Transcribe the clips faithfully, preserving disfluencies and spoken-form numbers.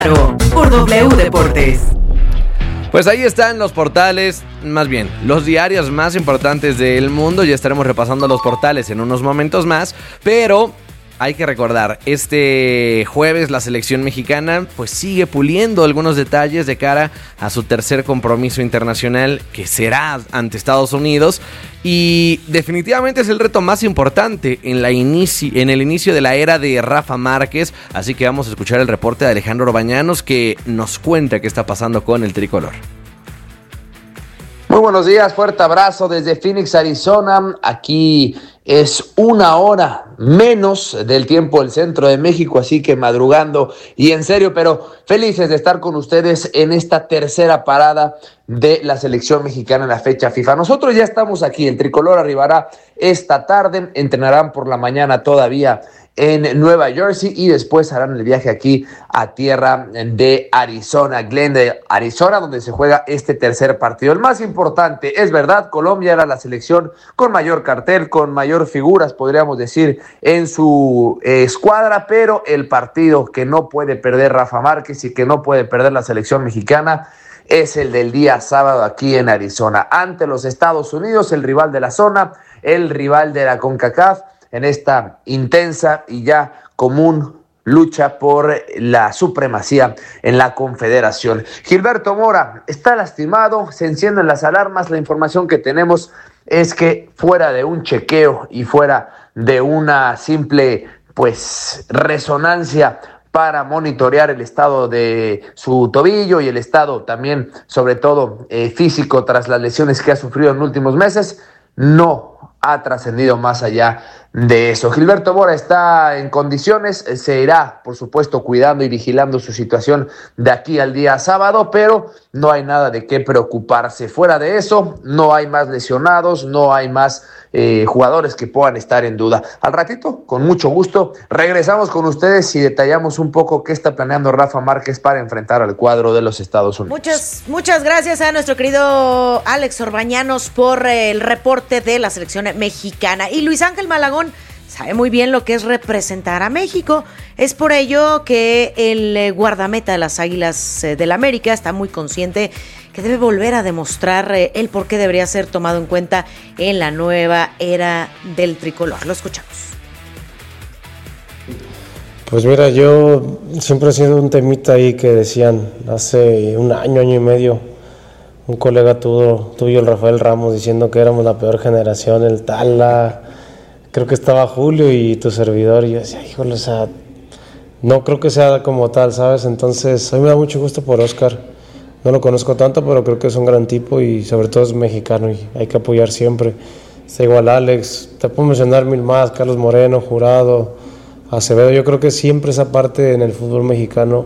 por W Deportes. Pues ahí están los portales, más bien, los diarios más importantes del mundo. Ya estaremos repasando los portales en unos momentos más, pero hay que recordar, este jueves la selección mexicana pues sigue puliendo algunos detalles de cara a su tercer compromiso internacional, que será ante Estados Unidos, y definitivamente es el reto más importante en, la inici- en el inicio de la era de Rafa Márquez. Así que vamos a escuchar el reporte de Alejandro Orbañanos, que nos cuenta qué está pasando con el tricolor. Muy buenos días, fuerte abrazo desde Phoenix, Arizona. Aquí es una hora menos del tiempo del centro de México, así que madrugando y en serio, pero felices de estar con ustedes en esta tercera parada de la selección mexicana en la fecha FIFA. Nosotros ya estamos aquí, el tricolor arribará esta tarde, entrenarán por la mañana todavía en Nueva Jersey y después harán el viaje aquí a tierra de Arizona, Glendale, Arizona, donde se juega este tercer partido. El más importante, es verdad, Colombia era la selección con mayor cartel, con mayor figuras, podríamos decir, en su eh, escuadra, pero el partido que no puede perder Rafa Márquez y que no puede perder la selección mexicana es el del día sábado aquí en Arizona, ante los Estados Unidos, el rival de la zona, el rival de la CONCACAF, en esta intensa y ya común lucha por la supremacía en la Confederación. Gilberto Mora está lastimado, se encienden las alarmas. La información que tenemos es que fuera de un chequeo y fuera de una simple pues resonancia para monitorear el estado de su tobillo y el estado también, sobre todo eh, físico, tras las lesiones que ha sufrido en últimos meses, no ha trascendido más allá de eso. Gilberto Mora está en condiciones, se irá, por supuesto, cuidando y vigilando su situación de aquí al día sábado, pero no hay nada de qué preocuparse. Fuera de eso, no hay más lesionados, no hay más eh, jugadores que puedan estar en duda. Al ratito, con mucho gusto, regresamos con ustedes y detallamos un poco qué está planeando Rafa Márquez para enfrentar al cuadro de los Estados Unidos. Muchas, muchas gracias a nuestro querido Alex Orbañanos por el reporte de la selección mexicana. Y Luis Ángel Malagón sabe muy bien lo que es representar a México. Es por ello que el guardameta de las Águilas del América está muy consciente que debe volver a demostrar el por qué debería ser tomado en cuenta en la nueva era del tricolor. Lo escuchamos. Pues mira, yo siempre he sido un temita ahí que decían hace un año, año y medio, un colega tuyo, tuyo, el Rafael Ramos, diciendo que éramos la peor generación, el Tala, creo que estaba Julio y tu servidor, y yo decía, híjole, o sea, no creo que sea como tal, ¿sabes? Entonces, a mí me da mucho gusto por Oscar, no lo conozco tanto, pero creo que es un gran tipo y sobre todo es mexicano y hay que apoyar siempre. Está igual Alex, te puedo mencionar mil más, Carlos Moreno, Jurado, Acevedo. Yo creo que siempre esa parte en el fútbol mexicano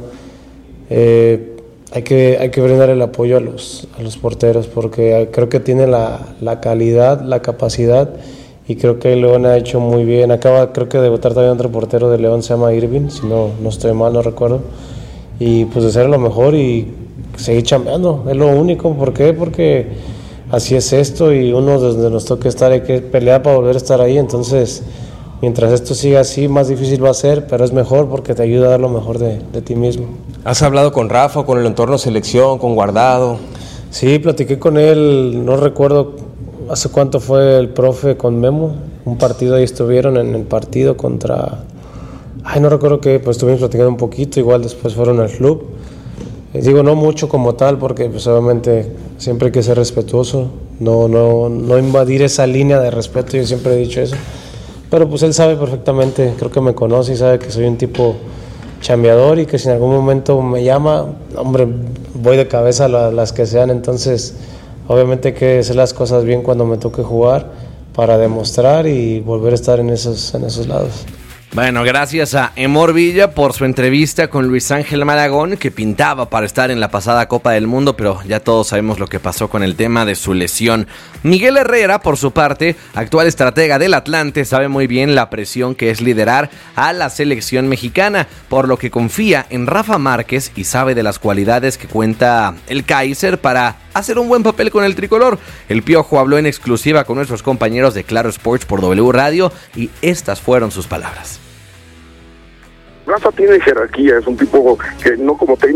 eh, hay que, hay que brindar el apoyo a los, a los porteros, porque creo que tiene la, la calidad, la capacidad, y creo que León ha hecho muy bien. Acaba, creo que, de debutar también otro portero de León, se llama Irving, si no, no estoy mal, no recuerdo, y pues de ser lo mejor y seguir chambeando, es lo único. ¿Por qué? Porque así es esto, y uno donde nos toca estar hay que pelear para volver a estar ahí. Entonces, mientras esto siga así, más difícil va a ser, pero es mejor porque te ayuda a dar lo mejor de, de ti mismo. ¿Has hablado con Rafa, con el entorno selección, con Guardado? Sí, platiqué con él, no recuerdo hace cuánto fue el profe con Memo, un partido ahí estuvieron en el partido contra... Ay, no recuerdo qué, pues estuvimos platicando un poquito, igual después fueron al club. Eh, digo, no mucho como tal, porque pues obviamente siempre hay que ser respetuoso, no, no, no invadir esa línea de respeto, yo siempre he dicho eso. Pero pues él sabe perfectamente, creo que me conoce y sabe que soy un tipo chambeador y que si en algún momento me llama, hombre, voy de cabeza a la, las que sean. Entonces, obviamente hay que hacer las cosas bien cuando me toque jugar para demostrar y volver a estar en esos, en esos lados. Bueno, gracias a Emor Villa por su entrevista con Luis Ángel Malagón, que pintaba para estar en la pasada Copa del Mundo, pero ya todos sabemos lo que pasó con el tema de su lesión. Miguel Herrera, por su parte, actual estratega del Atlante, sabe muy bien la presión que es liderar a la selección mexicana, por lo que confía en Rafa Márquez y sabe de las cualidades que cuenta el Kaiser para hacer un buen papel con el tricolor. El Piojo habló en exclusiva con nuestros compañeros de Claro Sports por W Radio y estas fueron sus palabras. Rafa tiene jerarquía, es un tipo que no como técnico